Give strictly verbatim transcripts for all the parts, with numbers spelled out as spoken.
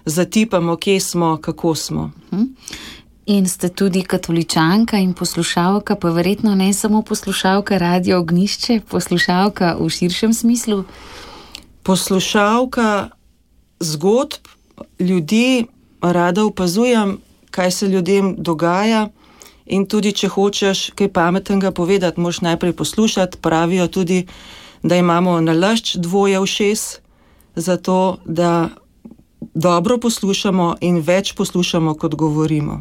zatipamo, kje smo, kako smo. In ste tudi katoličanka in poslušalka, pa verjetno ne samo poslušalka Radio Ognjišče, poslušalka v širšem smislu? Poslušalka zgodb ljudi, rada opazujem, kaj se ljudem dogaja, in tudi, če hočeš kaj pametnega povedati, moraš najprej poslušati. Pravijo tudi, da imamo nalašč dvoje ušes, zato da dobro poslušamo in več poslušamo, kot govorimo.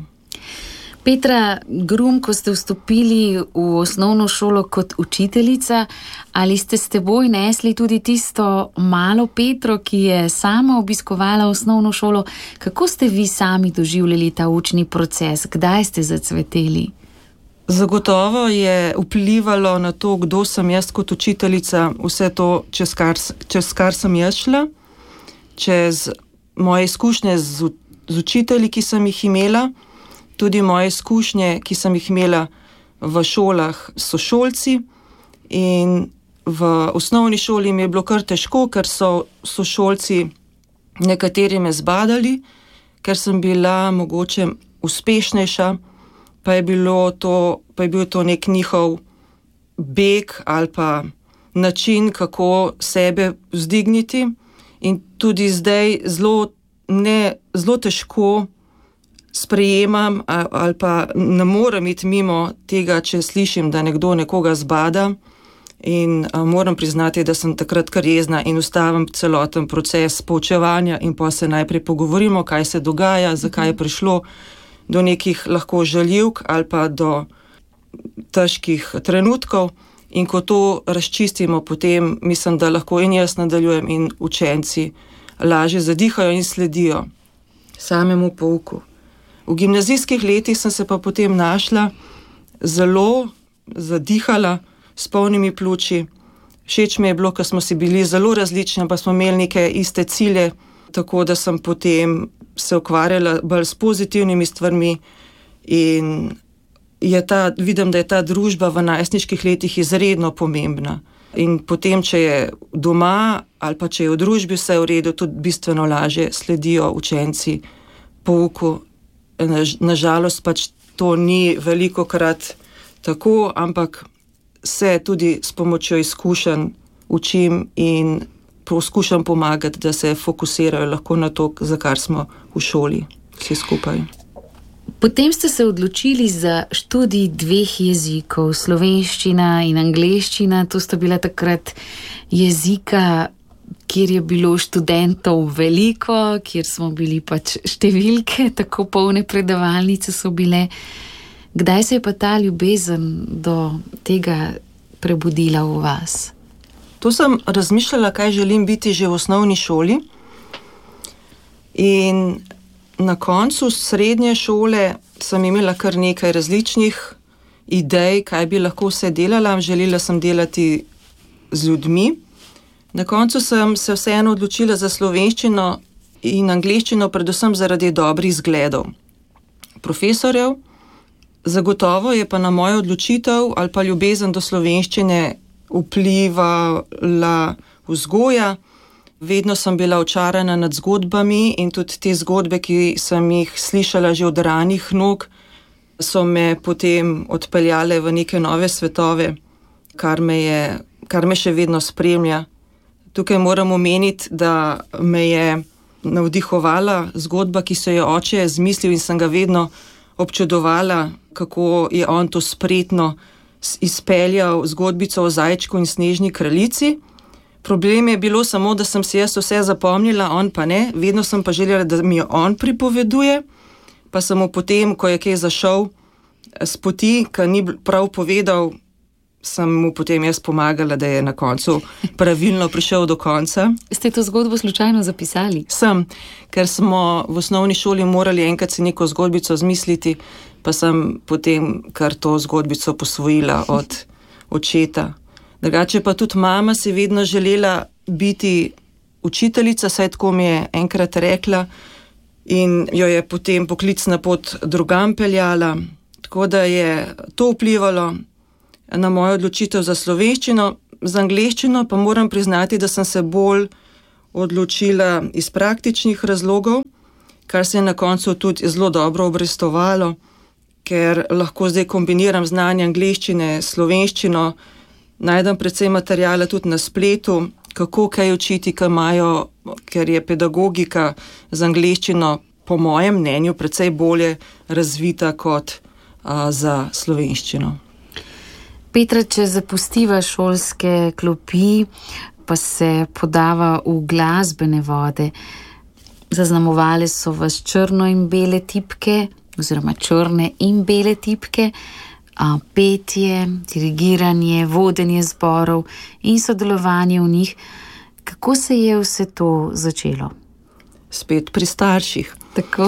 Petra Grum, ko ste vstopili v osnovno šolo kot učiteljica, ali ste s teboj nesli tudi tisto malo Petro, ki je sama obiskovala osnovno šolo? Kako ste vi sami doživljali ta učni proces? Kdaj ste zacveteli? Zagotovo je vplivalo na to, kdo sem jaz kot učiteljica, vse to, čez kar, čez kar sem jaz šla, čez moje izkušnje z, z učitelji, ki sem jih imela, tudi moje izkušnje, ki sem jih imela v šolah s sošolci, in v osnovni šoli mi je bilo kar težko, ker so sošolci nekateri me zbadali, ker sem bila mogoče uspešnejša, pa je bilo to, pa je bil to nek njihov beg ali pa način, kako sebe vzdigniti, in tudi zdaj zelo, ne, zelo težko sprejemam ali pa ne morem iti mimo tega, če slišim, da nekdo nekoga zbada, in a, moram priznati, da sem takrat kar jezna in ustavim celoten proces poučevanja in pa se najprej pogovorimo, kaj se dogaja, zakaj je prišlo do nekih lahko žaljivk ali pa do težkih trenutkov, in ko to razčistimo, potem mislim, da lahko in jaz nadaljujem in učenci lažje zadihajo in sledijo samemu pouku. V gimnazijskih letih sem se pa potem našla zelo zadihala, s polnimi pljuči. Všeč mi je bilo, ker smo si bili zelo različni, pa smo imeli neke iste cilje, tako da sem potem se ukvarjala bolj s pozitivnimi stvarmi, in je ta, vidim, da je ta družba v najstniških letih izredno pomembna. In potem, če je doma ali pa če je v družbi vse v redu, tudi bistveno lažje sledijo učenci pouku. Nažalost pač to ni velikokrat tako, ampak se tudi s pomočjo izkušenj učim in poskušam pomagati, da se fokusirajo lahko na to, za kar smo v šoli vsi skupaj. Potem ste se odločili za študij dveh jezikov, slovenščina in angleščina. To sta bila takrat jezika, kjer je bilo študentov veliko, kjer smo bili pač številke, tako polne predavalnice so bile. Kdaj se je pa ta ljubezen do tega prebudila v vas? To sem razmišljala, kaj želim biti že v osnovni šoli, in na koncu srednje šole sem imela kar nekaj različnih idej, kaj bi lahko vse delala. Želela sem delati z ljudmi. Na koncu sem se vseeno odločila za slovenščino in angleščino, predvsem zaradi dobrih zgledov profesorjev. Zagotovo je pa na mojo odločitev ali pa ljubezen do slovenščine vplivala vzgoja. Vedno sem bila očarana nad zgodbami, in tudi te zgodbe, ki sem jih slišala že od ranih nog, so me potem odpeljale v neke nove svetove, kar me je, kar me še vedno spremlja. Tukaj moram omeniti, da me je navdihovala zgodba, ki se je oče zmislil, in sem ga vedno občudovala, kako je on to spretno izpeljal zgodbico o zajčku in snežni kraljici. Problem je bilo samo, da sem si jaz vse zapomnila, on pa ne. Vedno sem pa želela, da mi jo on pripoveduje, pa sem mu potem, ko je kaj zašel s poti, ker ni prav povedal, sem mu potem jaz pomagala, da je na koncu pravilno prišel do konca. Ste to zgodbo slučajno zapisali? Sem, ker smo v osnovni šoli morali enkrat si neko zgodbico zmisliti, pa sem potem kar to zgodbico posvojila od očeta. Drugače pa tudi mama si vedno želela biti učiteljica, saj tako mi je enkrat rekla, in jo je potem poklicna pot drugam peljala, tako da je to vplivalo na mojo odločitev za slovenščino. Za angleščino pa moram priznati, da sem se bolj odločila iz praktičnih razlogov. kar se je na koncu tudi zelo dobro obrestovalo, ker lahko zdaj kombiniram znanje angleščine, slovenščino, najdem predvsem materijala tudi na spletu, kako kaj učiti, kaj imajo, ker je pedagogika z angleščino po mojem mnenju precej bolje razvita kot a, za slovenščino. Petra, če zapustiva šolske klopi, pa se podava v glasbene vode, zaznamovale so vas črno in bele tipke, oziroma črne in bele tipke, a, petje, dirigiranje, vodenje zborov in sodelovanje v njih. Kako se je vse to začelo? Spet pri starših. Tako.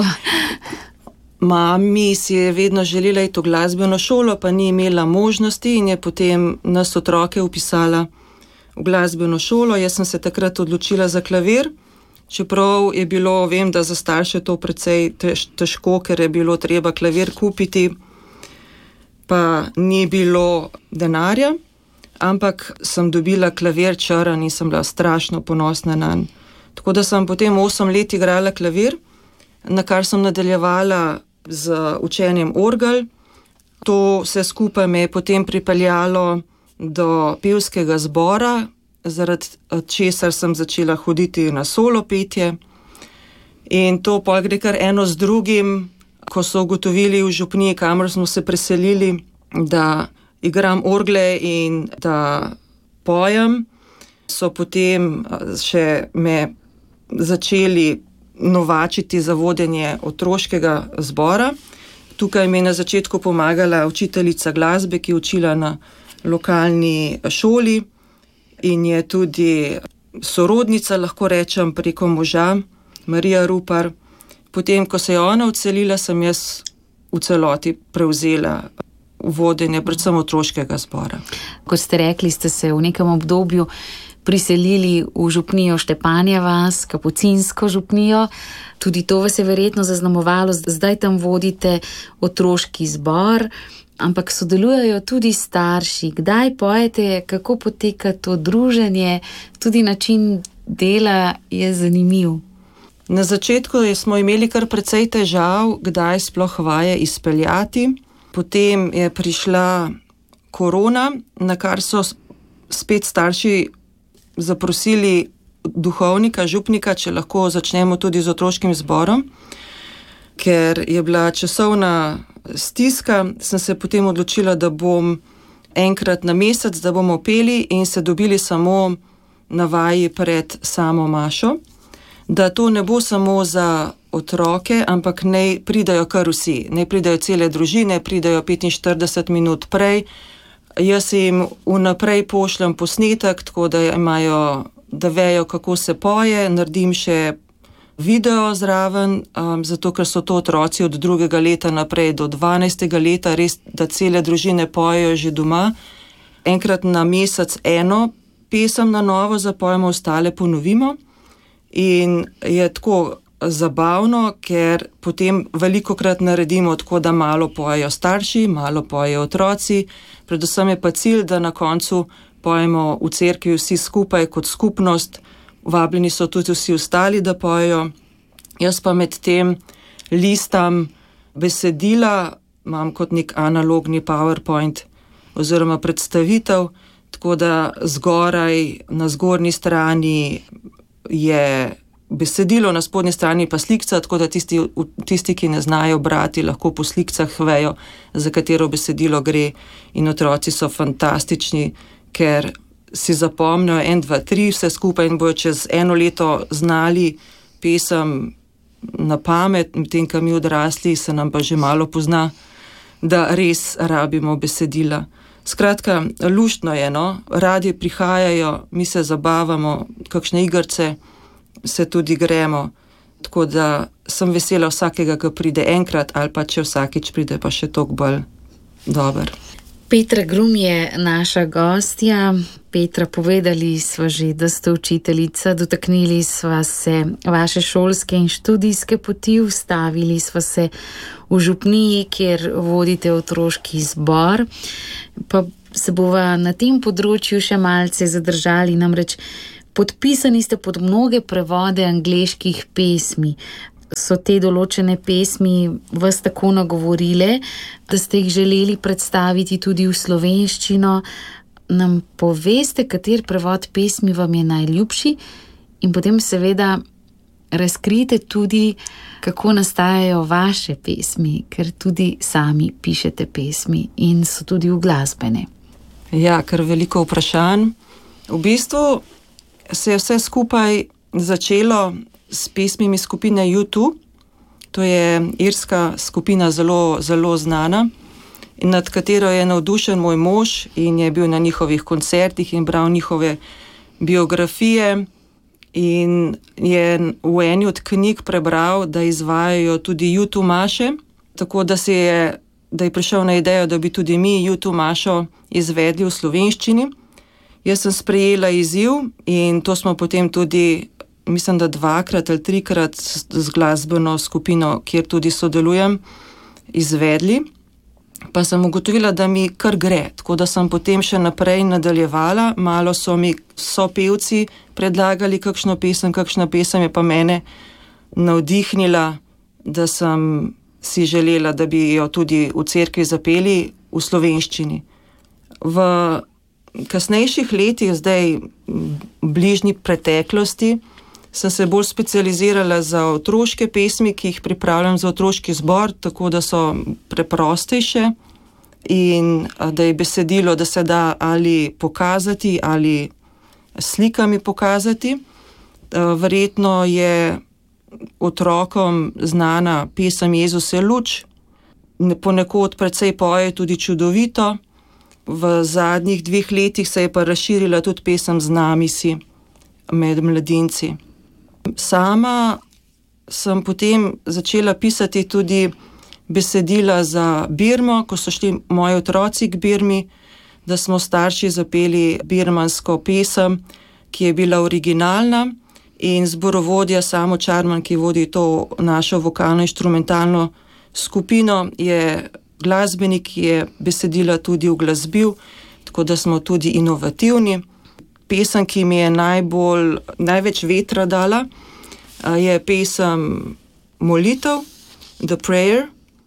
Mami si je vedno želela iti v glasbeno šolo, pa ni imela možnosti in je potem nas otroke upisala v glasbeno šolo. Jaz sem se takrat odločila za klavir, čeprav je bilo, vem, da za starše to precej tež, težko, ker je bilo treba klavir kupiti, pa ni bilo denarja, ampak sem dobila klavir črn in sem bila strašno ponosna nanj. Tako da sem potem osem let igrala klavir, na kar sem nadaljevala z učenjem orgel. To vse skupaj me je potem pripeljalo do pevskega zbora, zaradi česar sem začela hoditi na solo petje. In to pa gre kar eno z drugim, ko so ugotovili v župniji, kamor smo se preselili, da igram orgle in da pojem, so potem še me začeli novačiti za vodenje otroškega zbora. Tukaj mi je na začetku pomagala učiteljica glasbe, ki je učila na lokalni šoli in je tudi sorodnica, lahko rečem, preko moža, Marija Rupar. Potem, ko se je ona odselila, sem jaz v celoti prevzela vodenje predvsem otroškega zbora. Kot ste rekli, ste se v nekem obdobju priselili v župnijo Štepanja vas, kapucinsko župnijo. Tudi to vas je verjetno zaznamovalo, zdaj tam vodite otroški zbor, ampak sodelujejo tudi starši. Kdaj pojete, kako poteka to druženje, tudi način dela je zanimiv. Na začetku smo imeli kar precej težav, kdaj sploh vaje izpeljati. Potem je prišla korona, na kar so spet starši zaprosili duhovnika, župnika, če lahko začnemo tudi z otroškim zborom. Ker je bila časovna stiska, sem se potem odločila, da bom enkrat na mesec, da bomo peli in se dobili samo na vaji pred samo mašo. Da to ne bo samo za otroke, ampak naj pridajo kar vsi. Naj pridajo cele družine, pridajo petinštirideset minut prej. Jaz jim vnaprej pošljem posnetek, tako da imajo, da vejo, kako se poje. Naredim še video zraven, um, zato ker so to otroci od drugega leta naprej do dvanajstega leta, res, da cele družine pojejo že doma. Enkrat na mesec eno pesem na novo zapojemo, ostale ponovimo. In je tako zabavno, ker potem velikokrat naredimo tako, da malo pojejo starši, malo pojejo otroci. Predvsem je pa cilj, da na koncu pojemo v cerkvi vsi skupaj kot skupnost. Vabljeni so tudi vsi ostali, da pojejo. Jaz pa med tem listam besedila, imam kot nek analogni PowerPoint oziroma predstavitev, tako da zgoraj na zgornji strani je besedilo, na spodnji strani pa slikca, tako da tisti, tisti, ki ne znajo brati, lahko po slikcah vejo, za katero besedilo gre. In otroci so fantastični, ker si zapomnijo en, dva, tri vse skupaj in bojo čez eno leto znali pesem na pamet, medtem ko mi odrasli se nam pa že malo pozna, da res rabimo besedila. Skratka, luštno je, no, radi prihajajo, mi se zabavamo, kakšne igrce se tudi gremo, tako da sem vesela vsakega, ki pride enkrat, ali pa če vsakič pride, pa še toliko bolj dober. Petra Grum je naša gostja. Petra, povedali sva že, da ste učiteljica, dotaknili sva se vaše šolske in študijske poti, ustavili sva se v župniji, kjer vodite otroški zbor, pa se bova na tem področju še malce zadržali, namreč podpisani ste pod mnoge prevode angleških pesmi. so te določene pesmi vas tako nagovorile, da ste jih želeli predstaviti tudi v slovenščino. Nam poveste, kater prevod pesmi vam je najljubši in potem seveda razkrijte tudi, kako nastajajo vaše pesmi, ker tudi sami pišete pesmi in so tudi uglasbene. Ja, ker veliko vprašanj. V bistvu se je vse skupaj začelo s pesmimi skupine U dva. To je irska skupina, zelo, zelo znana, in nad katero je navdušen moj mož in je bil na njihovih koncertih in bral njihove biografije in je v eni od knjig prebral, da izvajajo tudi U dva maše, tako da se je, da je prišel na idejo, da bi tudi mi U dva mašo izvedli v slovenščini. Jaz sem sprejela izziv in to smo potem tudi, mislim, da dvakrat ali trikrat z glasbeno skupino, kjer tudi sodelujem, izvedli. Pa sem ugotovila, da mi kar gre, tako da sem potem še naprej nadaljevala. Malo so mi sopevci predlagali kakšno pesem, kakšna pesem je pa mene navdihnila, da sem si želela, da bi jo tudi v cerkvi zapeli v slovenščini. V kasnejših letih, zdaj v bližnji preteklosti, sem se bolj specializirala za otroške pesmi, ki jih pripravljam za otroški zbor, tako da so preprostejše in da je besedilo, da se da ali pokazati ali slikami pokazati. Verjetno je otrokom znana pesem Jezus je luč, ponekod precej poje tudi čudovito. V zadnjih dveh letih se je pa razširila tudi pesem Z nami si med mladinci. Sama sem potem začela pisati tudi besedila za Birmo, ko so šli moji otroci k Birmi, da smo starši zapeli birmansko pesem, ki je bila originalna, in zborovodja Samo Čarman, ki vodi to našo vokalno-inštrumentalno skupino, je glasbenik, ki je besedila tudi uglasbil, tako da smo tudi inovativni. Pesem, ki mi je najbolj, največ vetra dala, je pesem Molitev, The Prayer.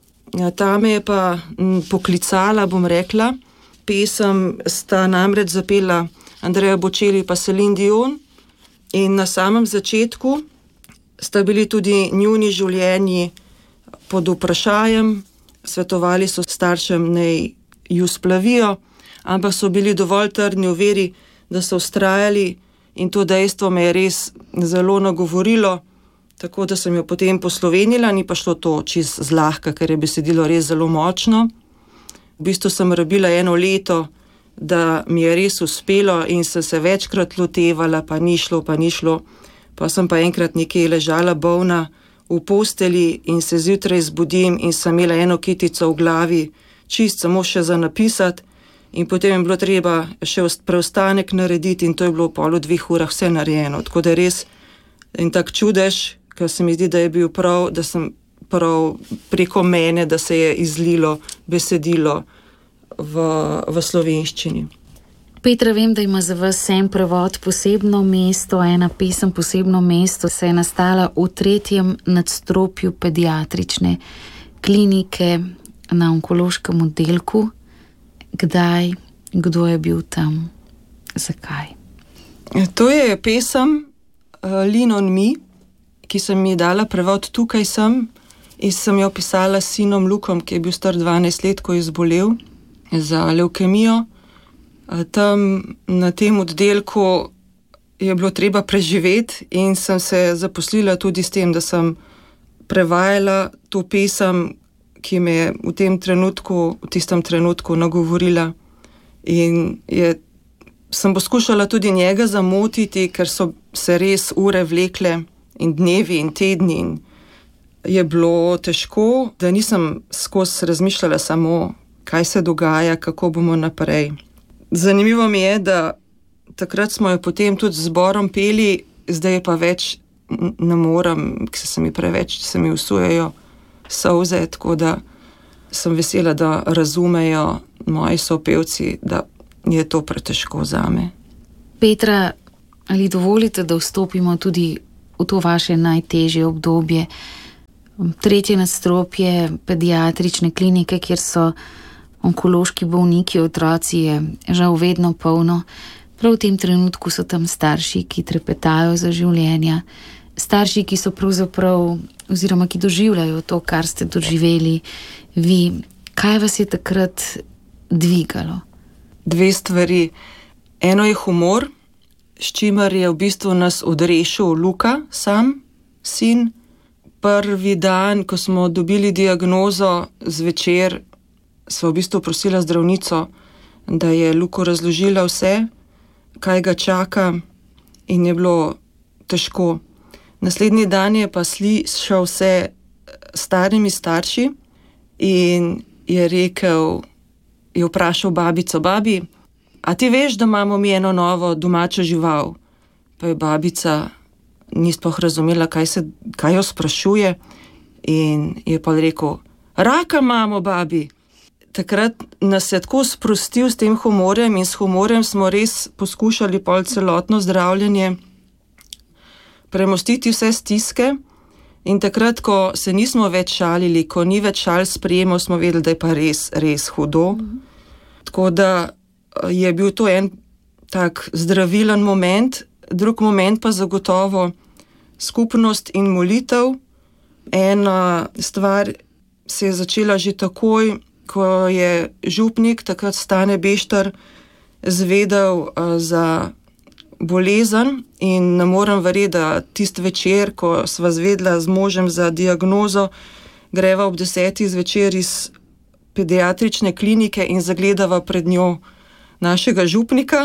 Ta me je pa poklicala, bom rekla. Pesem sta namreč zapela Andrea Bocelli pa Celine Dion in na samem začetku sta bili tudi njuni življenji pod vprašajem. Svetovali so staršem, naj ju splavijo, ampak so bili dovolj trdni v veri, da so vztrajali, in to dejstvo me je res zelo nagovorilo, tako da sem jo potem poslovenila, ni pa šlo to čist zlahka, ker je besedilo res zelo močno. V bistvu sem rabila eno leto, da mi je res uspelo in sem se večkrat lotevala, pa ni šlo, pa ni šlo. Pa sem pa enkrat nekje ležala bolna v posteli in se zjutraj zbudim in sem imela eno kitico v glavi, čist samo še za napisati. In potem je bilo treba še preostanek narediti in to je bilo v pol dveh urah vse narejeno. Tako da je res en tak čudež, ker se mi zdi, da je bil prav, da sem prav preko mene, da se je izlilo besedilo v, v slovenščini. Petra, vem, da ima za vas en prevod posebno mesto, ena pesem posebno mesto, se je nastala v tretjem nadstropju pediatrične klinike na onkološkem oddelku. Kdaj, kdo je bil tam, zakaj? To je pesem uh, Lean on me, ki sem mi dala prevod Tukaj sem, in sem jo pisala s sinom Lukom, ki je bil star dvanajst let, ko je zbolel za levkemijo. Uh, tam na tem oddelku je bilo treba preživeti in sem se zaposlila tudi s tem, da sem prevajala to pesem, ki me je v tem trenutku, v tistem trenutku nagovorila. In je, sem poskušala tudi njega zamotiti, ker so se res ure vlekle in dnevi in tedni in je bilo težko, da nisem skozi razmišljala samo, kaj se dogaja, kako bomo naprej. Zanimivo mi je, da takrat smo jo potem tudi z zborom peli, zdaj pa več ne morem, ker se mi preveč, se mi usujejo solze, tako da sem vesela, da razumejo moji sopevci, da je to pretežko zame. Petra, ali dovolite, da vstopimo tudi v to vaše najtežje obdobje tretje nadstropje pediatrične klinike, kjer so onkološki bolniki, otroci, je žal vedno polno. Prav v tem trenutku so tam starši, ki trepetajo za življenja, starši, ki so pravzaprav, oziroma ki doživljajo to, kar ste doživeli vi. Kaj vas je takrat dvigalo? Dve stvari. Eno je humor, s čimer je v bistvu nas odrešil Luka, sam, sin. Prvi dan, ko smo dobili diagnozo, zvečer sva v bistvu prosila zdravnico, da je Luko razložila vse, kaj ga čaka, in je bilo težko. Naslednji dan je pa slišal vse starimi starši in je rekel, je vprašal babico: babi, a ti veš, da imamo mi eno novo domačo žival? Pa je babica ni sploh razumela, kaj, se, kaj jo sprašuje, in je pa rekel: raka imamo, babi. Takrat nas je tako sprostil s tem humorjem in s humorjem smo res poskušali pol celotno zdravljenje premostiti vse stiske, in takrat, ko se nismo več šalili, ko ni več šal sprejemal, smo vedeli, da je pa res, res hudo. Mm. Tako da je bil to en tak zdravilen moment. Drug moment pa zagotovo skupnost in molitev. Ena stvar se je začela že takoj, ko je župnik, takrat Stane Bešter, zvedel uh, za bolezen, in ne morem verjeti, da tisti večer, ko sva zvedla z možem za diagnozo, greva ob desetih zvečer iz pediatrične klinike in zagledava pred njo našega župnika,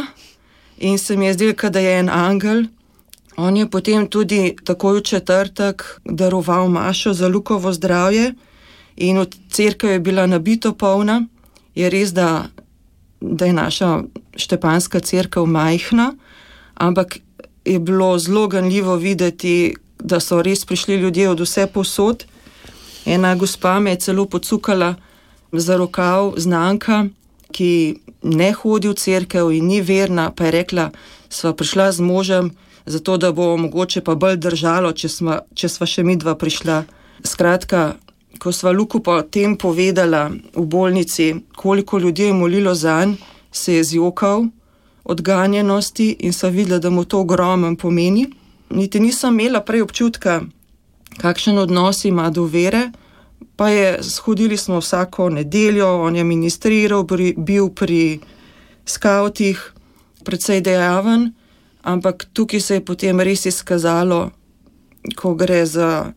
in se mi je zdelo, da je en angel. On je potem tudi takoj v četrtek daroval mašo za Lukovo zdravje in od cerkev je bila nabito polna. Je res, da, da je naša štepanska cerkev majhna, ampak je bilo zelo ganljivo videti, da so res prišli ljudje od vse posod. Ena gospa me je celo pocukala za rokav, znanka, ki ne hodi v cerkev in ni verna, pa je rekla: sva prišla z možem, zato da bo mogoče pa bolj držalo, če sva, če sva še midva prišla. Skratka, ko sva Luku pa o tem povedala v bolnici, koliko ljudi je molilo zanj, se je zjokal od ganjenosti in sva videla, da mu to ogromen pomeni. Niti nisem imela prej občutka, kakšen odnos ima do vere, pa je, shodili smo vsako nedeljo, on je ministriral, bil pri skavtih, precej dejaven, ampak tukaj se je potem res izkazalo, ko gre za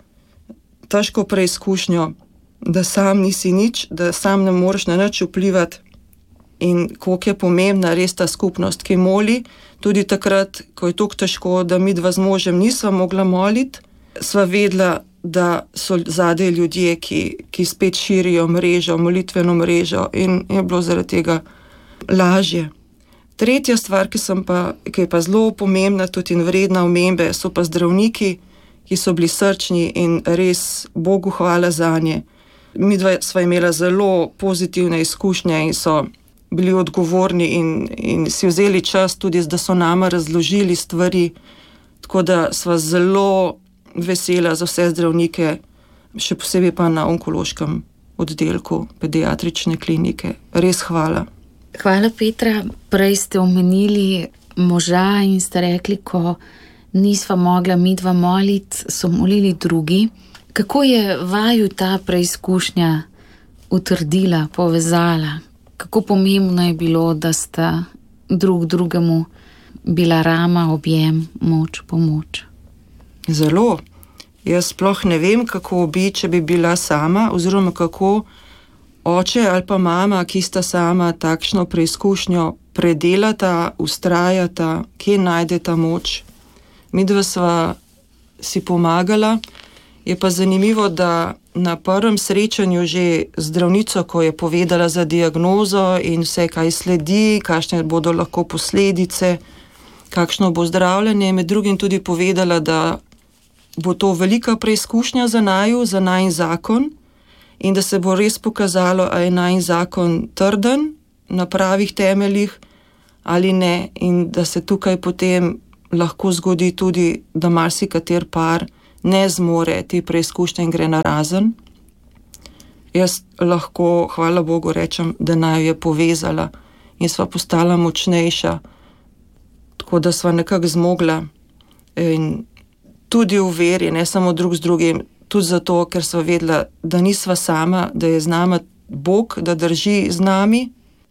težko preizkušnjo, da sam nisi nič, da sam ne moreš na nič vplivati, in koliko je pomembna res ta skupnost, ki moli. Tudi takrat, ko je tako težko, da mi dva z možem nisva mogla moliti, sva vedela, da so zadaj ljudje, ki, ki spet širijo mrežo, molitveno mrežo, in je bilo zaradi tega lažje. Tretja stvar, ki, sem pa, ki je pa zelo pomembna tudi in vredna omembe, so pa zdravniki, ki so bili srčni in res Bogu hvala zanje. Mi dva sva imela zelo pozitivne izkušnje in so bili odgovorni in, in si vzeli čas tudi, da so nama razložili stvari, tako da sva zelo vesela za vse zdravnike, še posebej pa na onkološkem oddelku pediatrične klinike. Res hvala. Hvala, Petra. Prej ste omenili moža in ste rekli, ko nisva mogla midva moliti, so molili drugi. Kako je vaju ta preizkušnja utrdila, povezala? Kako pomembno je bilo, da sta drug drugemu bila rama, objem, moč, pomoč? Zelo. Jaz sploh ne vem, kako bi, če bi bila sama, oziroma kako oče ali pa mama, ki sta sama, takšno preizkušnjo predelata, ustrajata, kje najdeta moč. Midva sva si pomagala. Je pa zanimivo, da na prvem srečanju že zdravnico, ko je povedala za diagnozo in vse, kaj sledi, kakšne bodo lahko posledice, kakšno bo zdravljenje, med drugim tudi povedala, da bo to velika preizkušnja za naju, za najin zakon, in da se bo res pokazalo, a je najin zakon trden, na pravih temeljih ali ne, in da se tukaj potem lahko zgodi tudi, da marsikater par ne zmore te preizkušnje in gre na razen. Jaz lahko, hvala Bogu, rečem, da naj je povezala in sva postala močnejša, tako da sva nekako zmogla in tudi v veri, ne samo drug z drugim, tudi zato, ker sva vedela, da nisva sama, da je z nama Bog, da drži z nami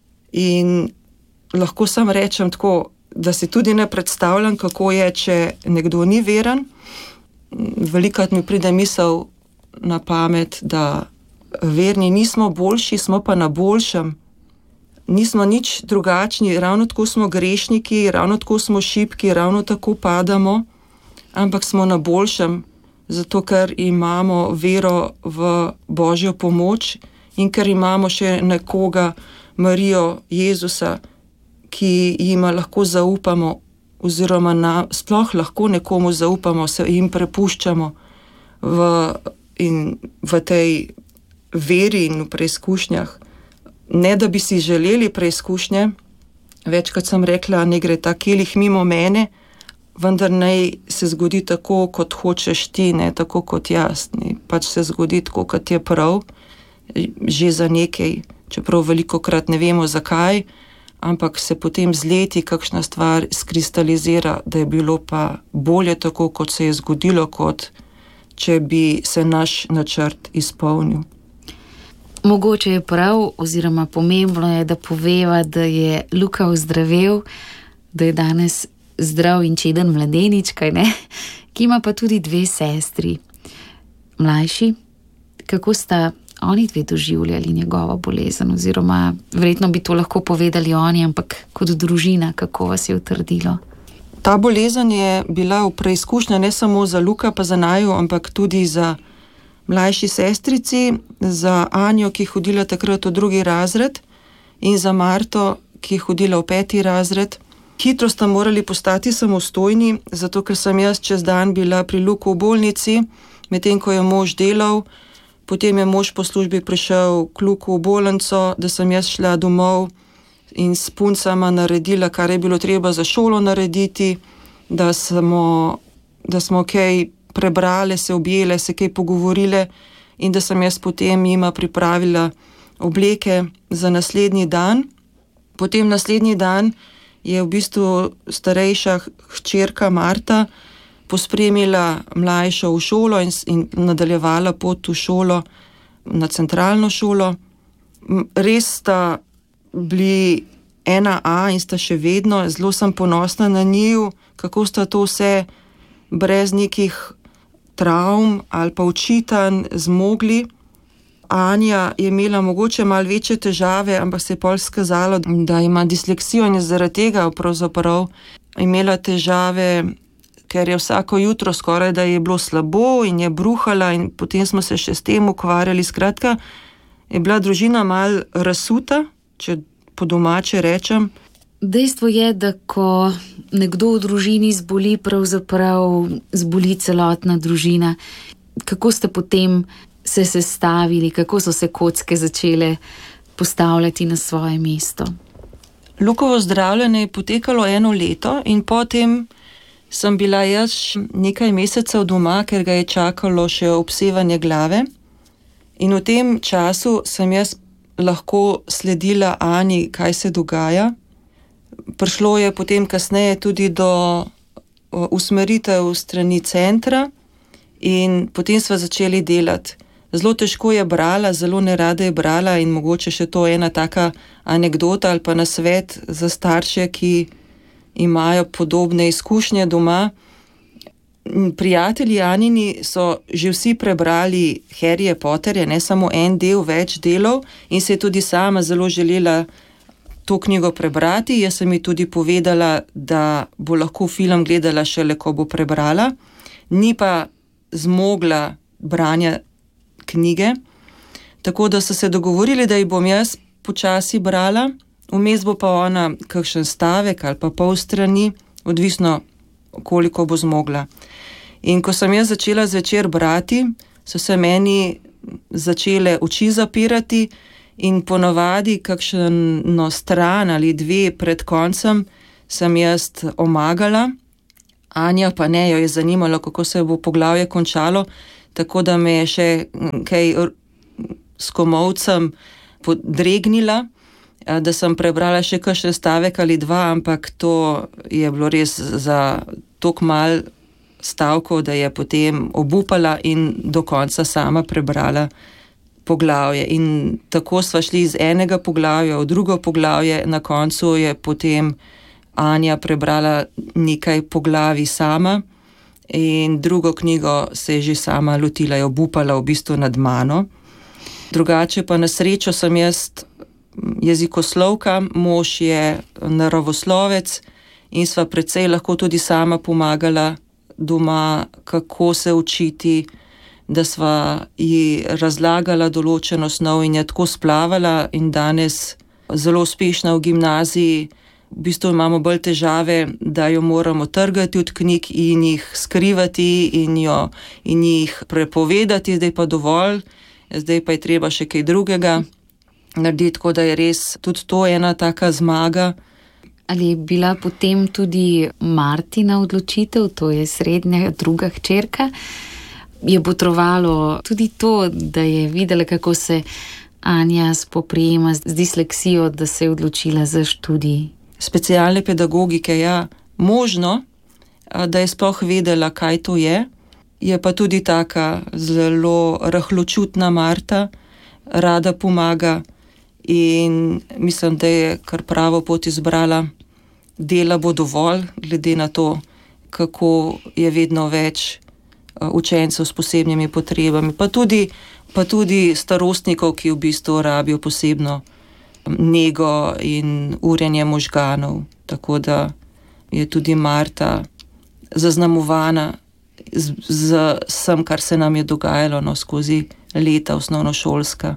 in lahko sam rečem tako, da si tudi ne predstavljam, kako je, če nekdo ni veren. Velikokrat mi pride misel na pamet, da verni nismo boljši, smo pa na boljšem. Nismo nič drugačni, ravno tako smo grešniki, ravno tako smo šibki, ravno tako padamo, ampak smo na boljšem, zato ker imamo vero v Božjo pomoč in ker imamo še nekoga, Marijo, Jezusa, ki jima lahko zaupamo oziroma na, sploh lahko nekomu zaupamo, se jim prepuščamo v, in v tej veri in v preizkušnjah. Ne, da bi si želeli preizkušnje, večkrat sem rekla, ne gre ta kelih mimo mene, vendar naj se zgodi tako, kot hočeš ti, ne tako kot jaz. Ne. Pač se zgodi tako, kot je prav, že za nekaj, čeprav velikokrat ne vemo zakaj, ampak se potem z leti kakšna stvar skristalizira, da je bilo pa bolje tako, kot se je zgodilo, kot če bi se naš načrt izpolnil. Mogoče je prav, oziroma pomembno je, da poveva, da je Luka ozdravel, da je danes zdrav in čeden mladenič, kaj ne, ki ima pa tudi dve sestri. Mlajši, kako sta oni dve doživljali njegovo bolezen, oziroma verjetno bi to lahko povedali oni, ampak kot družina, kako vas je utrdilo? Ta bolezen je bila v preizkušnja ne samo za Luka pa za naju, ampak tudi za mlajši sestrici, za Anjo, ki je hodila takrat v drugi razred, in za Marto, ki je hodila v peti razred. Hitro sta morali postati samostojni, zato ker sem jaz čez dan bila pri Luku v bolnici, medtem ko je mož delal, potem je mož po službi prišel k Luku v bolnico, da sem jaz šla domov in s puncama naredila, kar je bilo treba za šolo narediti, da smo, da smo kaj prebrale, se objele, se kaj pogovorile in da sem jaz potem jima pripravila obleke za naslednji dan. Potem naslednji dan je v bistvu starejša hčerka Marta pospremila mlajšo v šolo in, in nadaljevala pot v šolo, na centralno šolo. Res sta bili ena A in sta še vedno, zelo sem ponosna na njiju, kako sta to vse brez nekih travm ali pa očitanj zmogli. Anja je imela mogoče malo večje težave, ampak se je pol skazalo, da ima disleksijo in je zaradi tega pravzaprav imela težave, ker je vsako jutro skoraj da je bilo slabo in je bruhala in potem smo se še s tem ukvarjali. Skratka, je bila družina malo razsuta, če po domače rečem. Dejstvo je, da ko nekdo v družini zboli, pravzaprav zboli celotna družina. Kako ste potem se sestavili, kako so se kocke začele postavljati na svoje mesto? Lukovo zdravljenje je potekalo eno leto in potem sem bila jaz nekaj mesecev doma, ker ga je čakalo še obsevanje glave. In v tem času sem jaz lahko sledila Ani, kaj se dogaja. Prišlo je potem kasneje tudi do usmeritev strani centra in potem sva začeli delati. Zelo težko je brala, zelo nerada je brala in mogoče še to ena taka anekdota ali pa nasvet za starše, ki imajo podobne izkušnje doma. Prijatelji Anini so že vsi prebrali Harryje Potterje, ne samo en del, več delov, in se je tudi sama zelo želela to knjigo prebrati. Jaz sem ji tudi povedala, da bo lahko film gledala šele, ko bo prebrala. Ni pa zmogla branja knjige, tako da so se dogovorili, da ji bom jaz počasi brala, vmes bo pa ona kakšen stavek ali pa pol strani, odvisno koliko bo zmogla. In ko sem jaz začela zvečer brati, so se meni začele oči zapirati in ponavadi kakšno stran ali dve pred koncem sem jaz omagala Anja pa ne, jo je zanimalo, kako se bo poglavje končalo, tako da me je še kaj s komolcem podregnila, da sem prebrala še kakšen stavek ali dva, ampak to je bilo res za toliko mal stavkov, da je potem obupala in do konca sama prebrala poglavje. In tako sva šli iz enega poglavja v drugo poglavje, na koncu je potem Anja prebrala nekaj poglavij sama in drugo knjigo se je že sama lotila, je obupala v bistvu nad mano. Drugače pa na srečo sem jaz jezikoslovka, mož je naravoslovec in sva precej lahko tudi sama pomagala doma, kako se učiti, da sva ji razlagala določeno snov in je tako splavala in danes zelo uspešna v gimnaziji. V bistvu imamo bolj težave, da jo moramo trgati od knjig in jih skrivati in, jo, in jih prepovedati, zdaj pa dovolj, zdaj pa je treba še kaj drugega narediti, tako da je res tudi to ena taka zmaga. Ali je bila potem tudi Martina odločitev, to je srednja druga hčerka, je botrovalo tudi to, da je videla, kako se Anja spoprijema z disleksijo, da se je odločila za študij? Specialne pedagogike, ja, možno, da je sploh vedela, kaj to je. Je pa tudi taka zelo rahločutna Marta, rada pomaga in mislim, da je kar pravo pot izbrala. Dela bo dovolj, glede na to, kako je vedno več učencev s posebnimi potrebami, pa tudi, pa tudi starostnikov, ki v bistvu rabijo posebno nego in urjenje možganov. Tako da je tudi Marta zaznamovana z, z vsem, kar se nam je dogajalo no, skozi leta osnovnošolska.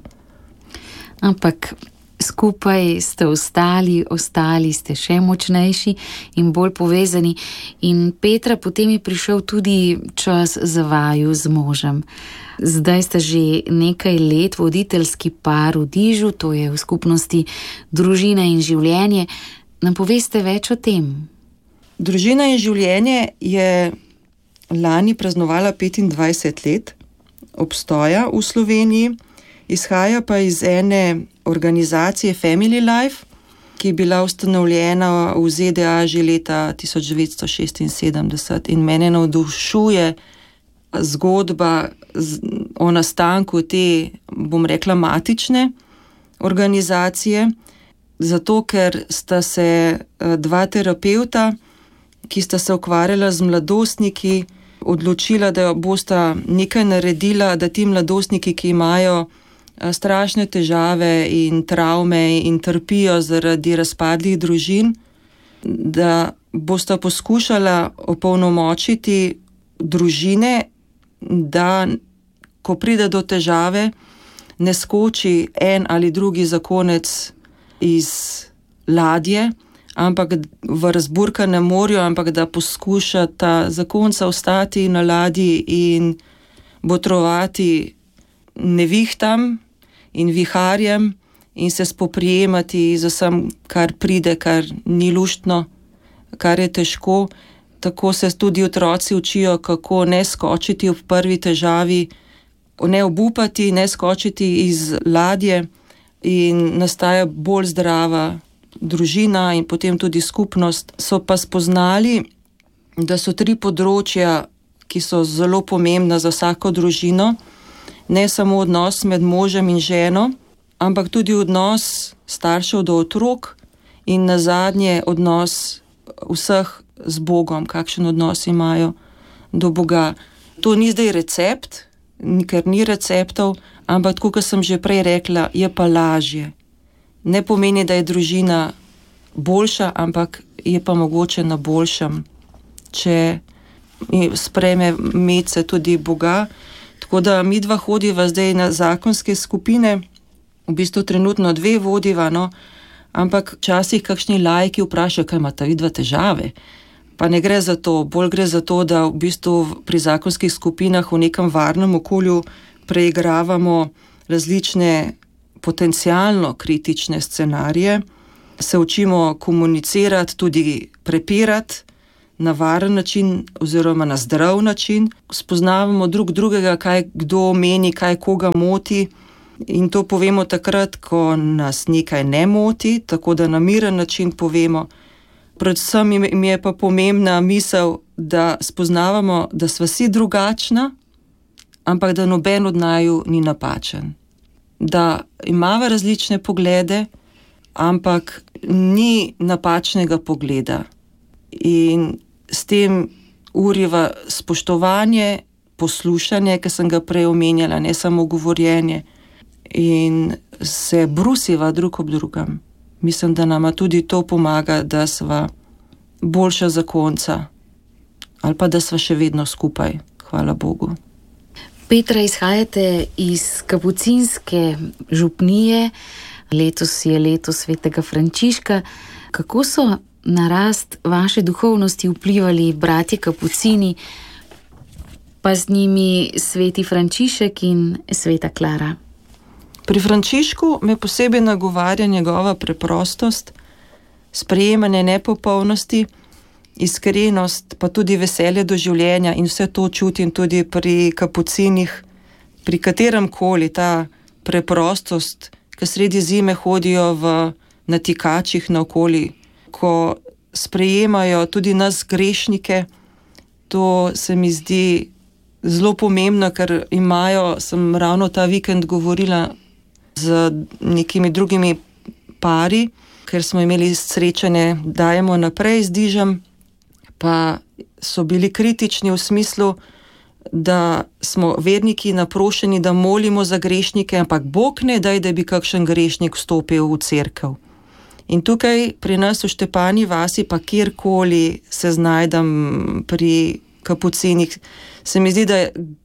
Ampak skupaj ste ostali, ostali ste še močnejši in bolj povezani. In Petra, potem je prišel tudi čas za vaju z možem. Zdaj ste že nekaj let voditeljski par v Dižu, to je v skupnosti Družina in življenje. Nam poveste več o tem? Družina in življenje je lani praznovala petindvajset let obstoja v Sloveniji. Izhaja pa iz ene organizacije Family Life, ki je bila ustanovljena v Z D A že leta tisoč devetsto šestinsedemdeset in mene navdušuje zgodba o nastanku te, bom rekla, matične organizacije, zato ker sta se dva terapeuta, ki sta se ukvarjala z mladostniki, odločila, da bosta nekaj naredila, da ti mladostniki, ki imajo strašne težave in travme in trpijo zaradi razpadlih družin, da bosta poskušala opolnomočiti družine, da ko pride do težave, ne skoči en ali drugi zakonec iz ladje, ampak v razburkanem morju, ampak da poskušata zakonca ostati na ladji in botrovati nevihtam in viharjem in se spoprijemati z vsem, kar pride, kar ni luštno, kar je težko. Tako se tudi otroci učijo, kako ne skočiti v prvi težavi, ne obupati, ne skočiti iz ladje in nastaja bolj zdrava družina in potem tudi skupnost. So pa spoznali, da so tri področja, ki so zelo pomembna za vsako družino, ne samo odnos med možem in ženo, ampak tudi odnos staršev do otrok in nazadnje odnos vseh z Bogom, kakšen odnos imajo do Boga. To ni zdaj recept, ker ni receptov, ampak tako, kot sem že prej rekla, je pa lažje. Ne pomeni, da je družina boljša, ampak je pa mogoče na boljšem, če sprejme medse tudi Boga. Tako da mi dva hodiva zdaj na zakonske skupine, v bistvu trenutno dve vodiva, no, ampak včasih kakšni laiki vprašajo, kaj imata vidva težave. Pa ne gre za to, bolj gre za to, da v bistvu pri zakonskih skupinah v nekem varnem okolju preigravamo različne potencialno kritične scenarije, se učimo komunicirati, tudi prepirati, na varen način oziroma na zdrav način. Spoznavamo drug drugega, kaj kdo meni, kaj koga moti, in to povemo takrat, ko nas nekaj ne moti, tako da na miren način povemo. Predvsem mi je pa pomembna misel, da spoznavamo, da sva vsi drugačna, ampak da noben od naju ni napačen. Da imava različne poglede, ampak ni napačnega pogleda. In s tem uriva spoštovanje, poslušanje, ki sem ga prej omenjala, ne samo govorjenje, in se brusiva drug ob drugem. Mislim, da nama tudi to pomaga, da sva boljša zakonca ali pa da sva še vedno skupaj, hvala Bogu. Petra, izhajate iz kapucinske župnije, letos je leto svetega Frančiška. Kako so na rast vaše duhovnosti vplivali bratje kapucini, pa z njimi sveti Frančišek in sveta Klara? Pri Frančišku me posebej nagovarja njegova preprostost, sprejemanje nepopolnosti, iskrenost, pa tudi veselje do življenja, in vse to čutim tudi pri kapucinih, pri katerem koli ta preprostost, ki sredi zime hodijo v natikačih naokoli, ko sprejemajo tudi nas grešnike. To se mi zdi zelo pomembno, ker imajo, sem ravno ta vikend govorila z nekimi drugimi pari, ker smo imeli srečanje Dajemo naprej z Dižem, pa so bili kritični v smislu, da smo verniki naprošeni, da molimo za grešnike, ampak Bog ne daj, da bi kakšen grešnik vstopil v cerkev. In tukaj pri nas v Štepani vasi, pa kjerkoli se znajdem pri kapucinih, se mi zdi, da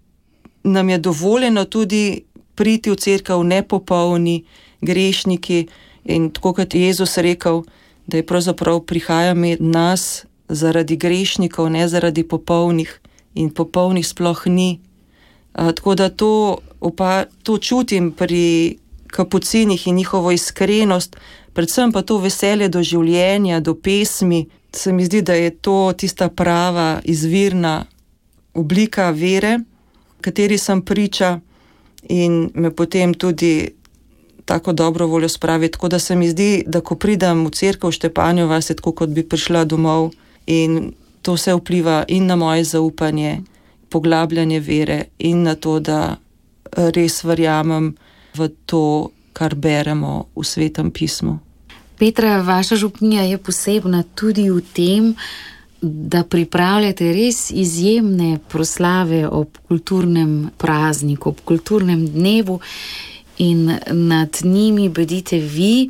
nam je dovoljeno tudi priti v cerkev nepopolni grešniki, in tako kot Jezus rekel, da je pravzaprav prihaja med nas zaradi grešnikov, ne zaradi popolnih, in popolnih sploh ni. A, tako da to, opa, to čutim pri kapucinih in njihovo iskrenost, predvsem pa to veselje do življenja, do pesmi. Se mi zdi, da je to tista prava, izvirna oblika vere, kateri sem priča, in me potem tudi tako dobro voljo spravi. Tako da se mi zdi, da ko pridem v cerkev v Štepanjo vas, je tako, kot bi prišla domov, in to vse vpliva in na moje zaupanje, poglabljanje vere in na to, da res verjamem v to, kar beremo v Svetem pismu. Petra, vaša župnija je posebna tudi v tem, da pripravljate res izjemne proslave ob kulturnem prazniku, ob kulturnem dnevu, in nad njimi bedite vi.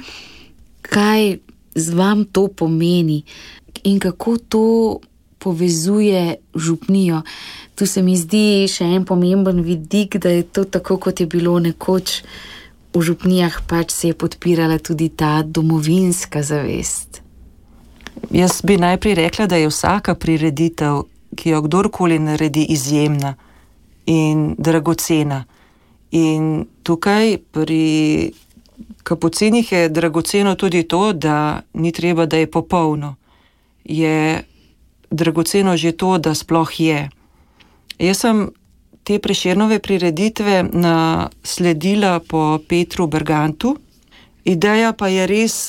Kaj z vam to pomeni in kako to povezuje župnijo? Tu se mi zdi še en pomemben vidik, da je to tako, kot je bilo nekoč v župnijah, pač se je podpirala tudi ta domovinska zavest. Jaz bi najprej rekla, da je vsaka prireditev, ki jo kdorkoli naredi, izjemna in dragocena. In tukaj pri kapucinih je dragoceno tudi to, da ni treba, da je popolno. Je dragoceno že to, da sploh je. Jaz sem te Prešernove prireditve nasledila po Petru Bergantu. Ideja pa je res,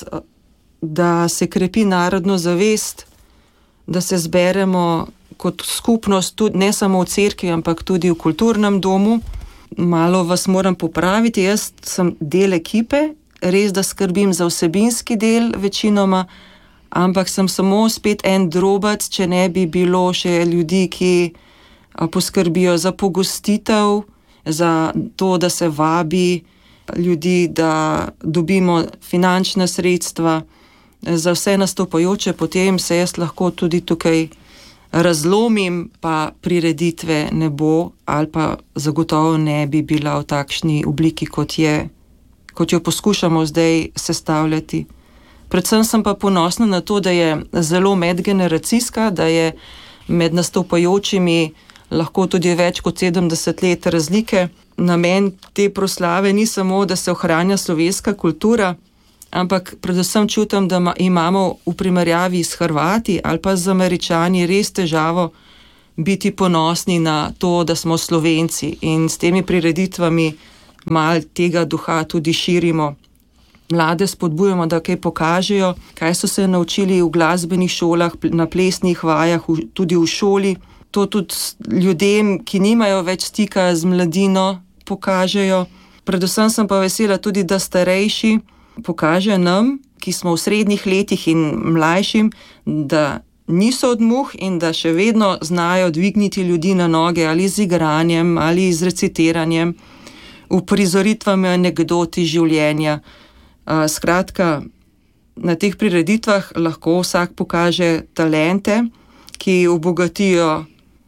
da se krepi narodno zavest, da se zberemo kot skupnost, tudi ne samo v cerkvi, ampak tudi v kulturnem domu. Malo vas moram popraviti, jaz sem del ekipe, res da skrbim za vsebinski del večinoma, ampak sem samo spet en drobac, če ne bi bilo še ljudi, ki poskrbijo za pogostitev, za to, da se vabi ljudi, da dobimo finančna sredstva za vse nastopajoče. Potem se jaz lahko tudi tukaj razlomim, pa prireditve ne bo, ali pa zagotovo ne bi bila v takšni obliki, kot je, kot jo poskušamo zdaj sestavljati. Predvsem sem pa ponosna na to, da je zelo medgeneracijska, da je med nastopajočimi lahko tudi več kot sedemdeset let razlike. Namen te proslave ni samo, da se ohranja slovenska kultura, ampak predvsem čutim, da imamo v primerjavi s Hrvati ali pa z Američani res težavo biti ponosni na to, da smo Slovenci, in s temi prireditvami mal tega duha tudi širimo. Mlade spodbujamo, da kaj pokažejo, kaj so se naučili v glasbenih šolah, na plesnih vajah, tudi v šoli. To tudi ljudem, ki nimajo več stika z mladino, pokažejo. Predvsem sem pa vesela tudi, da starejši pokažejo nam, ki smo v srednjih letih in mlajšim, da niso od muh in da še vedno znajo dvigniti ljudi na noge ali z igranjem ali z recitiranjem, uprizoritvami anekdoti življenja. Skratka, na teh prireditvah lahko vsak pokaže talente, ki obogatijo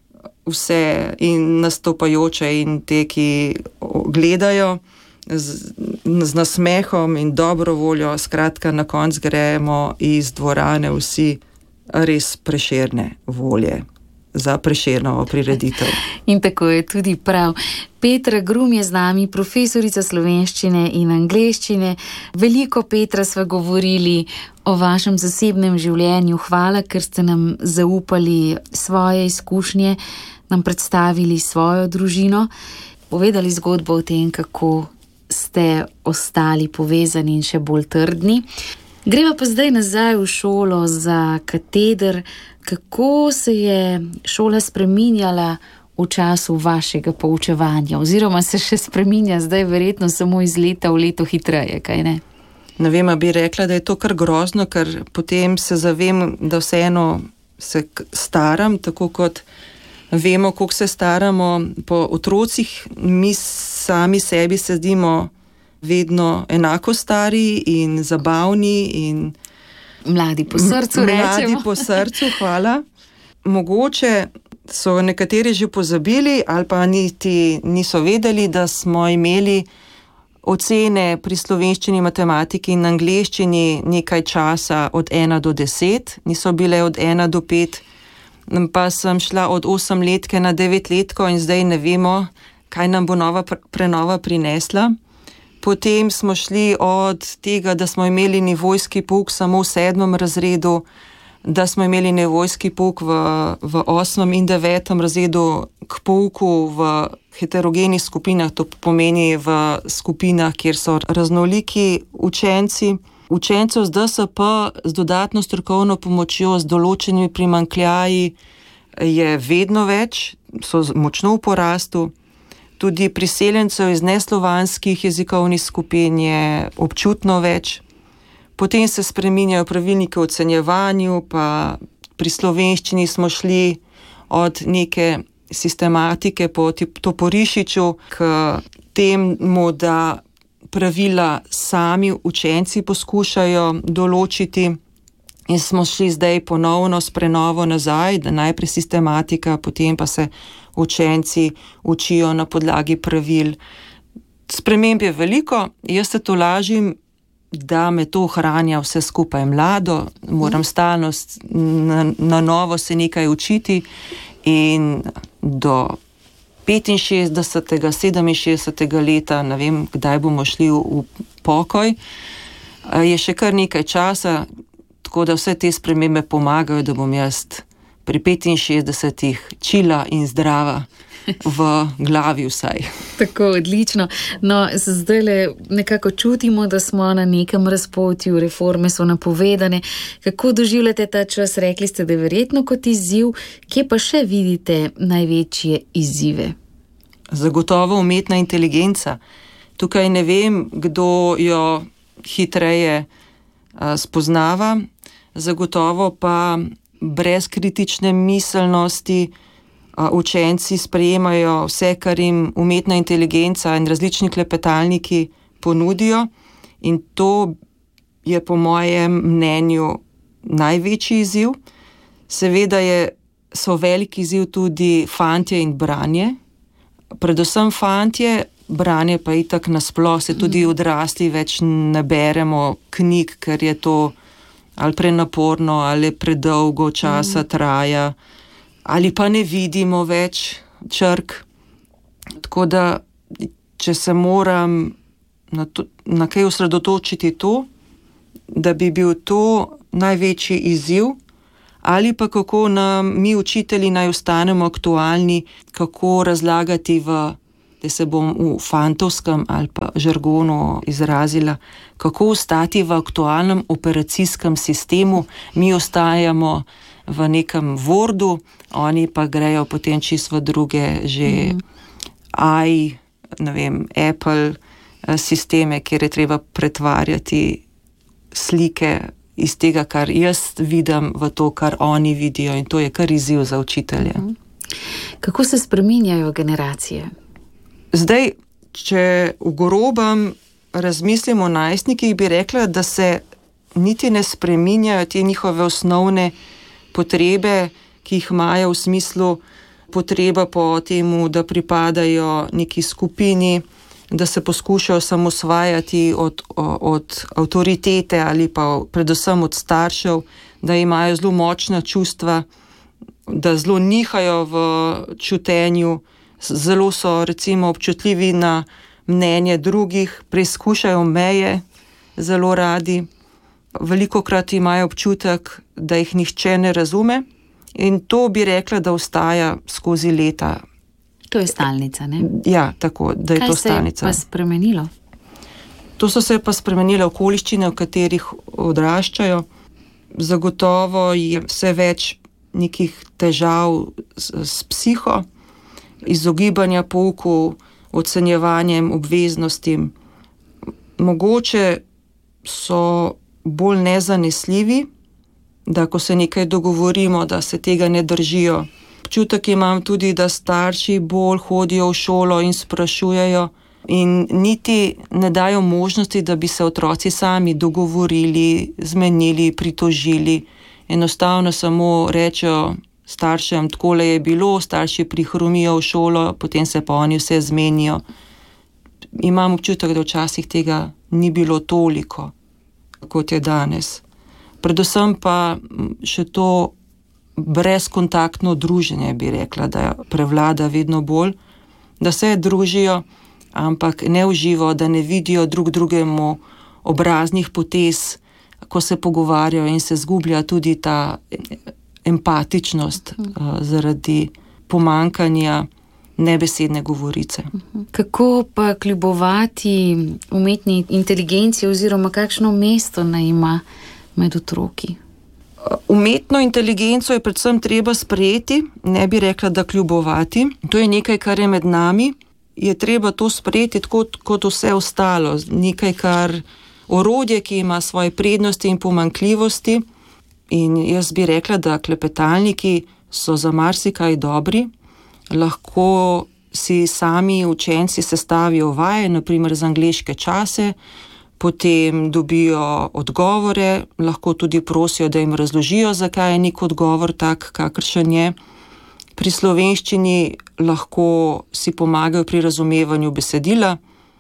vse in nastopajoče in te, ki gledajo z, z nasmehom in dobro voljo. Skratka, na konc gremo iz dvorane vsi res Prešerne volje za Prešernovo prireditev. In tako je tudi prav. Petra Grum je z nami, profesorica slovenščine in angleščine. Veliko, Petra, sva govorili o vašem zasebnem življenju. Hvala, ker ste nam zaupali svoje izkušnje, nam predstavili svojo družino, povedali zgodbo o tem, kako ste ostali povezani in še bolj trdni. Greva pa zdaj nazaj v šolo za kateder. Kako se je šola spreminjala v času vašega poučevanja, oziroma se še spreminja zdaj verjetno samo iz leta v leto hitreje, kaj ne? Ne vem, bi rekla, da je to kar grozno, ker potem se zavem, da vseeno se staram, tako kot vemo, koliko se staramo po otrocih. Mi sami sebi se zdimo vedno enako stari in zabavni in mladi po srcu, rečemo. Mladi po srcu, hvala. Mogoče so nekateri že pozabili ali pa niti niso vedeli, da smo imeli ocene pri slovenščini, matematiki in angleščini nekaj časa od ena do deset, niso bile od ena do pet, pa sem šla od osemletke na devetletko in zdaj ne vemo, kaj nam bo nova prenova prinesla. Potem smo šli od tega, da smo imeli nivojski pouk samo v sedmem razredu, da smo imeli nivojski pouk v, v osmem in devetem razredu k pouku v heterogenih skupinah, to pomeni v skupinah, kjer so raznoliki učenci. Učencev z D S P z dodatno strokovno pomočjo, z določenimi primanjkljaji je vedno več, so močno v porastu. Tudi priseljencev iz neslovanskih jezikovnih skupin je občutno več. Potem se spreminjajo pravilniki o ocenjevanju, pa pri slovenščini smo šli od neke sistematike po Toporišiču k temu, da pravila sami učenci poskušajo določiti, in smo šli zdaj ponovno s prenovo nazaj, da najprej sistematika, potem pa se učenci učijo na podlagi pravil. Sprememb je veliko, jaz se tolažim, da me to ohranja vse skupaj mlado, moram stalno na, na novo se nekaj učiti in do petinšestdesetega, sedeminšestdesetega leta, ne vem, kdaj bomo šli v, v pokoj, je še kar nekaj časa, tako da vse te spremembe pomagajo, da bom jaz pri petinšestdesetih čila in zdrava v glavi vsaj. Tako, odlično. No, zdaj le nekako čutimo, da smo na nekem razpotju, reforme so napovedane. Kako doživljate ta čas? Rekli ste, da je verjetno kot izziv. Kje pa še vidite največje izzive? Zagotovo umetna inteligenca. Tukaj ne vem, kdo jo hitreje a, spoznava. Zagotovo pa brez kritične miselnosti učenci sprejemajo vse, kar jim umetna inteligenca in različni klepetalniki ponudijo, in to je po mojem mnenju največji izziv. Seveda je, so veliki izziv tudi fantje in branje, predvsem fantje, branje pa itak nasploh, se tudi odrasli več ne beremo knjig, ker je to ali prenaporno, ali predolgo časa traja, ali pa ne vidimo več črk. Tako da, če se moram na, to, na kaj osredotočiti to, da bi bil to največji izziv, ali pa kako nam mi učitelji naj ostanemo aktualni, kako razlagati v, da se bom v fantovskem ali pa žargonu izrazila, kako ostati v aktualnem operacijskem sistemu, mi ostajamo v nekem Wordu, oni pa grejo potem čisto v druge že mm. A I, ne vem, Apple sisteme, kjer je treba pretvarjati slike iz tega, kar jaz vidim, v to, kar oni vidijo, in to je kar izziv za učitelje. Mm. Kako se spreminjajo generacije? Zdaj, če v grobem razmislimo o najstnikih, bi rekla, da se niti ne spreminjajo te njihove osnovne potrebe, ki jih imajo v smislu potreba po temu, da pripadajo neki skupini, da se poskušajo samosvajati od, od avtoritete ali pa predvsem od staršev, da imajo zelo močna čustva, da zelo nihajo v čutenju, zelo so recimo občutljivi na mnenje drugih, preizkušajo meje zelo radi, velikokrat imajo občutek, da jih nihče ne razume, in to bi rekla, da ostaja skozi leta. To je stalnica, ne? Ja, tako, da je Kaj to stalnica. Kaj se je pa spremenilo? To so se pa spremenile okoliščine, v katerih odraščajo. Zagotovo je vse več nekih težav s, s psiho, izogibanja pouku, ocenjevanjem, obveznostim. Mogoče so bolj nezanesljivi, da ko se nekaj dogovorimo, da se tega ne držijo. Občutek imam tudi, da starši bolj hodijo v šolo in sprašujejo in niti ne dajo možnosti, da bi se otroci sami dogovorili, zmenili, pritožili. Enostavno samo rečejo staršem, takole je bilo, starši prihromijo v šolo, potem se pa oni vse zmenijo. Imam občutek, da včasih tega ni bilo toliko, kot je danes. Predvsem pa še to brezkontaktno druženje, bi rekla, da prevlada vedno bolj, da se družijo, ampak ne v živo, da ne vidijo drug drugemu obraznih potez, ko se pogovarjajo, in se zgublja tudi ta empatičnost uh, zaradi pomankanja nebesedne govorice. Kako pa kljubovati umetni inteligenci oziroma kakšno mesto naj ima med otroki? Umetno inteligenco je predvsem treba sprejeti, ne bi rekla, da kljubovati. To je nekaj, kar je med nami. Je treba to sprejeti kot, kot vse ostalo. Nekaj, kar orodje, ki ima svoje prednosti in pomanjkljivosti. In jaz bi rekla, da klepetalniki so za marsikaj dobri. Lahko si sami učenci sestavijo vaje, naprimer za angleške čase, potem dobijo odgovore, lahko tudi prosijo, da jim razložijo, zakaj je nek odgovor tak, kakršen je. Pri slovenščini lahko si pomagajo pri razumevanju besedila,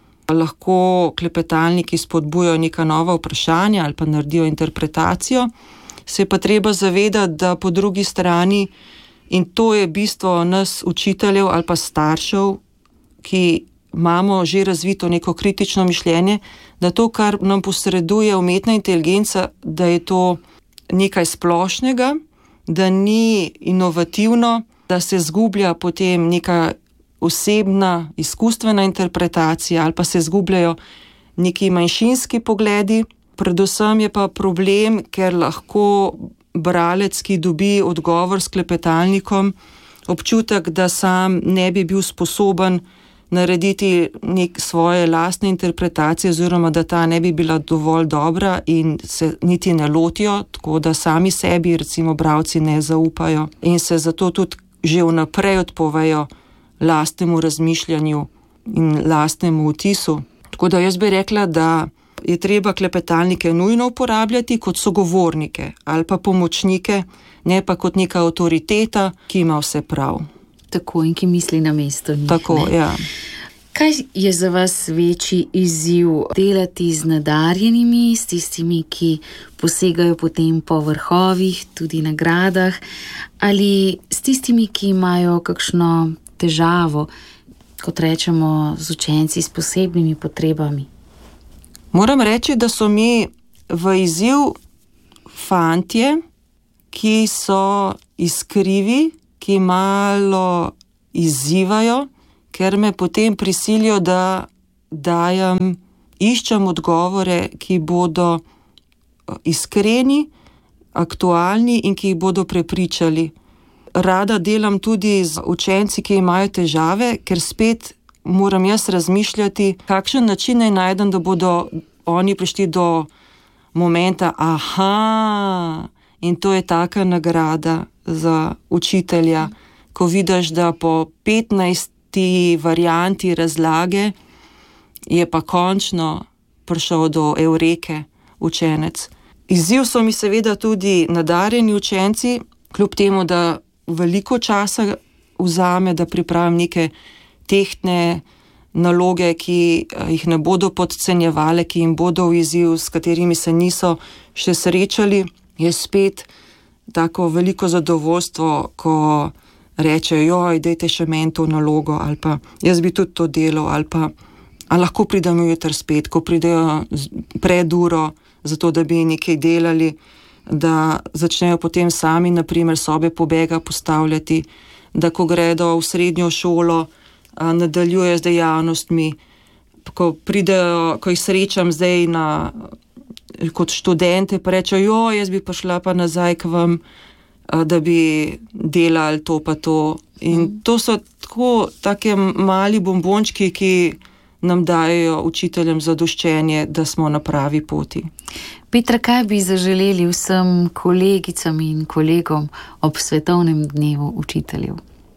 lahko klepetalniki spodbujajo neka nova vprašanja ali pa naredijo interpretacijo. Se je pa treba zavedati, da po drugi strani, in to je bistvo nas učiteljev ali pa staršev, ki imamo že razvito neko kritično mišljenje, da to, kar nam posreduje umetna inteligenca, da je to nekaj splošnega, da ni inovativno, da se zgublja potem neka osebna, izkustvena interpretacija ali pa se zgubljajo neki manjšinski pogledi. Predvsem je pa problem, ker lahko bralec, ki dobi odgovor s klepetalnikom, občutek, da sam ne bi bil sposoben narediti nek svoje lastne interpretacije oziroma da ta ne bi bila dovolj dobra in se niti ne lotijo, tako da sami sebi, recimo bralci, ne zaupajo in se zato tudi že vnaprej odpovejo lastnemu razmišljanju in lastnemu vtisu. Tako da jaz bi rekla, da je treba klepetalnike nujno uporabljati kot sogovornike ali pa pomočnike, ne pa kot neka avtoriteta, ki ima vse prav. Tako, in ki misli na mesto njih. Tako, ne? Ja. Kaj je za vas večji izziv? Delati z nadarjenimi, s tistimi, ki posegajo potem po vrhovih, tudi nagradah, ali s tistimi, ki imajo kakšno težavo, kot rečemo, z učenci s posebnimi potrebami? Moram reči, da so mi v izziv fantje, ki so iskrivi, ki malo izzivajo, ker me potem prisilijo, da dajem, iščem odgovore, ki bodo iskreni, aktualni in ki jih bodo prepričali. Rada delam tudi z učenci, ki imajo težave, ker spet moram jaz razmišljati, kakšen način naj najdem, da bodo oni prišli do momenta, aha, in to je taka nagrada za učitelja, ko vidiš, da po petnajsti varianti razlage je pa končno prišel do evreke učenec. Izziv so mi seveda tudi nadarjeni učenci, kljub temu, da veliko časa vzame, da pripravim neke tehtne naloge, ki jih ne bodo podcenjevale, ki jim bodo v izziv, s katerimi se niso še srečali, je spet tako veliko zadovoljstvo, ko rečejo, joj, dajte še meni to nalogo, ali pa jaz bi tudi to delal, ali pa a lahko pridem jutri spet, ko pridejo pred uro, zato da bi nekaj delali, da začnejo potem sami, naprimer, sobe pobega postavljati, da ko gredo v srednjo šolo, nadaljujejo z dejavnostmi, ko pridejo, ko jih srečam zdaj na, kot študente, pa rečejo, jo, jaz bi pa šla pa nazaj k vam, da bi delali to pa to. In to so tako take mali bombončki, ki nam dajo učiteljem zadoščenje, da smo na pravi poti. Petra, kaj bi zaželeli vsem kolegicam in kolegom ob svetovnem dnevu učiteljev?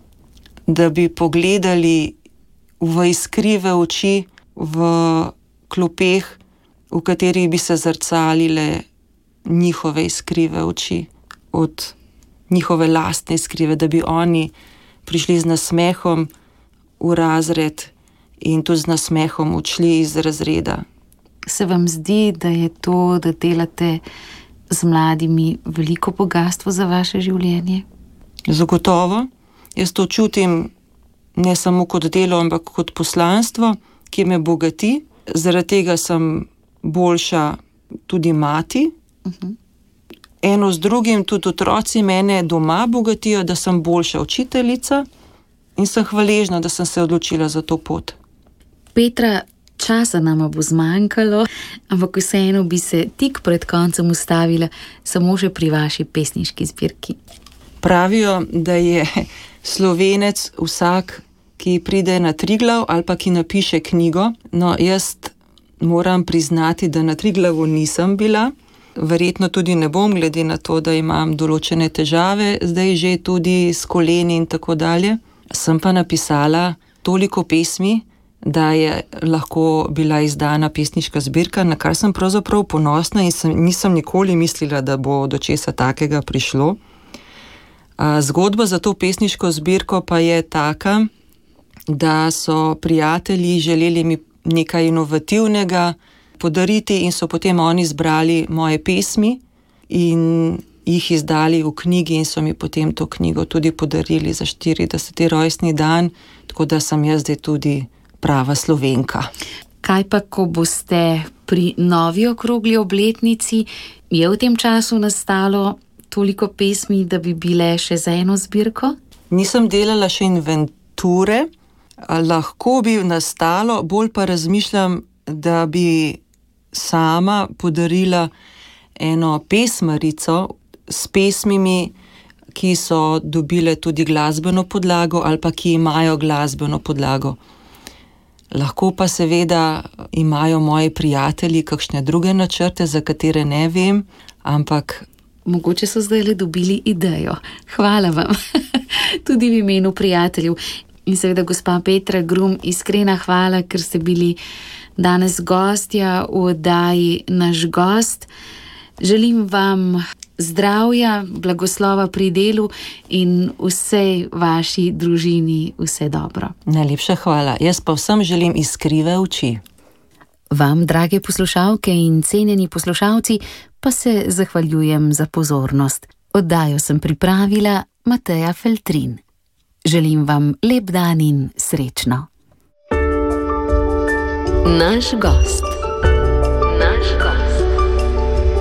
Da bi pogledali v iskrive oči, v klopeh, v katerih bi se zrcalile njihove iskrive oči, od njihove lastne iskrive, da bi oni prišli z nasmehom v razred in tudi z nasmehom odšli iz razreda. Se vam zdi, da je to, da delate z mladimi, veliko bogastvo za vaše življenje? Zagotovo. Jaz to čutim ne samo kot delo, ampak kot poslanstvo, ki me bogati. Zaradi tega sem boljša tudi mati. Uh-huh. Eno z drugim, tudi otroci mene doma bogatijo, da sem boljša učiteljica in sem hvaležna, da sem se odločila za to pot. Petra, časa nama bo zmanjkalo, ampak vseeno bi se tik pred koncem ustavila samo že pri vaši pesniški zbirki. Pravijo, da je Slovenec vsak, ki pride na Triglav ali pa ki napiše knjigo. No, jaz moram priznati, da na Triglavu nisem bila. Verjetno tudi ne bom, glede na to, da imam določene težave, zdaj že tudi s koleni in tako dalje. Sem pa napisala toliko pesmi, da je lahko bila izdana pesniška zbirka, na kar sem pravzaprav ponosna in sem, nisem nikoli mislila, da bo do česa takega prišlo. Zgodba za to pesniško zbirko pa je taka, da so prijatelji želeli mi nekaj inovativnega podariti in so potem oni zbrali moje pesmi in jih izdali v knjigi in so mi potem to knjigo tudi podarili za štirideseti rojstni dan, tako da sem jaz zdaj tudi prava Slovenka. Kaj pa, ko boste pri novi okrogli obletnici, je v tem času nastalo toliko pesmi, da bi bile še za eno zbirko? Nisem delala še inventure, lahko bi nastalo, bolj pa razmišljam, da bi sama podarila eno pesmarico s pesmimi, ki so dobile tudi glasbeno podlago ali pa ki imajo glasbeno podlago. Lahko pa seveda imajo moji prijatelji kakšne druge načrte, za katere ne vem, ampak mogoče so zdaj le dobili idejo. Hvala vam, tudi v imenu prijateljev. In seveda, gospa Petra Grum, iskrena hvala, ker ste bili danes gostja v oddaji Naš gost. Želim vam zdravja, blagoslova pri delu in vsej vaši družini vse dobro. Najlepša hvala. Jaz pa vsem želim iskrive oči. Vam, drage poslušalke in cenjeni poslušalci, pa se zahvaljujem za pozornost. Oddajo sem pripravila Mateja Feltrin. Želim vam lep dan in srečno. Naš gost. Naš gost.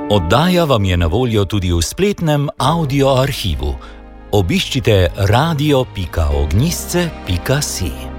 Oddaja vam je na voljo tudi v spletnem audio arhivu. Obiščite radio pika ognjisce pika si.